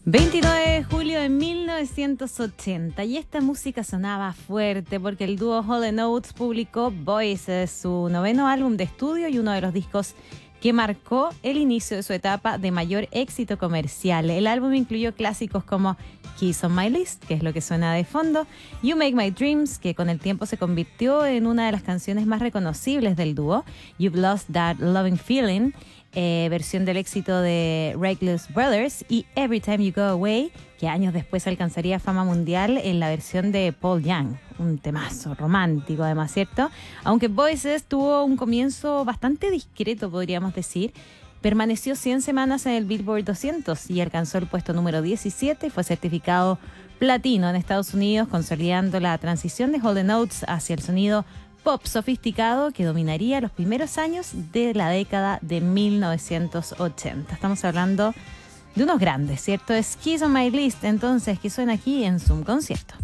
29 de julio de 1980 y esta música sonaba fuerte porque el dúo Hall & Oates publicó Voices, su noveno álbum de estudio y uno de los discos que marcó el inicio de su etapa de mayor éxito comercial. El álbum incluyó clásicos como Keys on My List, que es lo que suena de fondo, You Make My Dreams, que con el tiempo se convirtió en una de las canciones más reconocibles del dúo, You've Lost That Loving Feeling, versión del éxito de Reckless Brothers, y Every Time You Go Away, que años después alcanzaría fama mundial en la versión de Paul Young, un temazo romántico además, ¿cierto? Aunque Voices tuvo un comienzo bastante discreto, podríamos decir, permaneció 100 semanas en el Billboard 200 y alcanzó el puesto número 17 y fue certificado platino en Estados Unidos, consolidando la transición de Hall & Oates hacia el sonido pop sofisticado que dominaría los primeros años de la década de 1980. Estamos hablando de unos grandes, ¿cierto? Es Keys on My List, entonces, que suena aquí en Zoom Concierto.